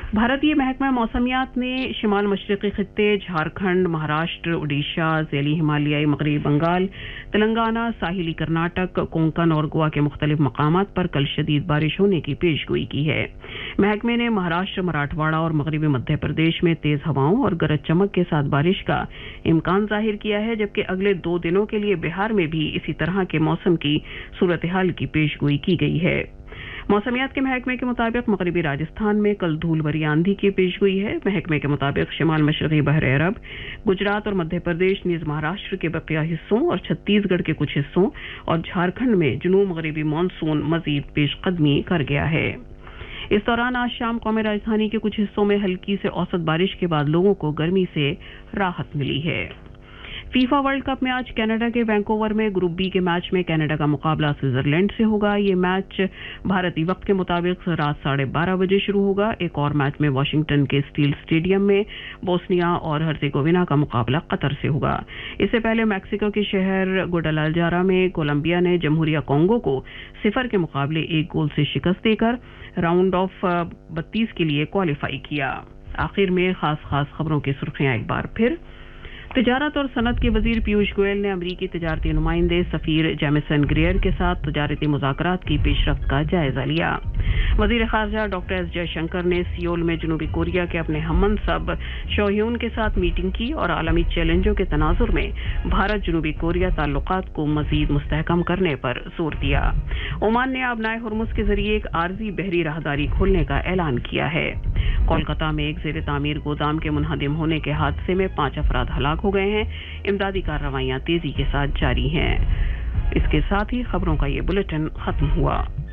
भारतीय महकमा मौसमियात ने शिमाल मशरक़ी खित्ते झारखंड, महाराष्ट्र, उड़ीसा, ज़ैली हिमालयाई मग़रिबी बंगाल, तेलंगाना, साहिली कर्नाटक, कोंकण और गोवा के मुख्तलिफ मकामात पर कल शदीद बारिश होने की पेशगोई की है। महकमे ने महाराष्ट्र, मराठवाड़ा और मग़रिबी मध्य प्रदेश में तेज़ हवाओं और गरज चमक के साथ बारिश का इम्कान जाहिर किया है, जबकि अगले 2 दिनों के लिए बिहार में भी इसी तरह के मौसम की सूरत हाल की पेशगोई की गई है। मौसमियात के महकमे के मुताबिक मग़रिबी राजस्थान में कल धूल भरी आंधी की पेशगोई है। महकमे के मुताबिक शिमाल मशरक़ी बहर अरब, गुजरात और मध्य प्रदेश नीज़ महाराष्ट्र के बकिया हिस्सों और छत्तीसगढ़ के कुछ हिस्सों और झारखंड में जुनूब मग़रिबी मानसून मज़ीद पेशकदमी कर गया है। इस दौरान आज शाम कौमी राजधानी के कुछ हिस्सों में हल्की से औसत बारिश के बाद लोगों को गर्मी से राहत मिली है। फीफा वर्ल्ड कप में आज कनाडा के वैंकूवर में ग्रुप बी के मैच में कनाडा का मुकाबला स्विट्जरलैंड से होगा। ये मैच भारतीय वक्त के मुताबिक रात 12:30 बजे शुरू होगा। एक और मैच में वाशिंगटन के स्टील स्टेडियम में बोस्निया और हर्जेगोविना का मुकाबला कतर से होगा। इससे पहले मैक्सिको के शहर गुडालाजारा में कोलंबिया ने जमहूरिया कोंगो को 0 के मुकाबले 1 गोल से शिकस्त देकर राउंड ऑफ 32 के लिए क्वालिफाई किया। आखिर में खास खबरों की सुर्खियां एक बार फिर। तिजारत और सनत के वजीर पीयूष गोयल ने अमरीकी तिजारती नुमाइंदे सफीर जेमिसन ग्रेयर के साथ तिजारती मुज़ाकरात की पेशरफ्त का जायजा लिया। वजीर खारजा डॉक्टर एस जयशंकर ने सियोल में जनूबी कोरिया के अपने हममनसब शोह्यून के साथ मीटिंग की और आलमी चैलेंजों के तनाजुर में भारत जनूबी कोरिया ताल्लुकात को मजीद मुस्तहकम करने पर जोर दिया। ओमान ने आबनाए हुर्मुज के जरिए एक आर्जी बहरी राहदारी खोलने का ऐलान किया है। कोलकाता में एक ज़ेर तामीर गोदाम के मुनहदिम होने के हादसे में 5 अफराद हलाक हो गए हैं। इमदादी कार्रवाइयां तेजी के साथ जारी हैं। इसके साथ ही खबरों का ये बुलेटिन खत्म हुआ।